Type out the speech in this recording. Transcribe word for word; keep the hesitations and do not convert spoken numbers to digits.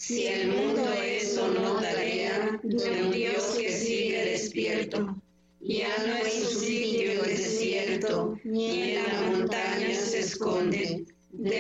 Si el mundo es o no tarea de un Dios que sigue despierto, ya no en su sitio el desierto, ni en la montaña se esconde, de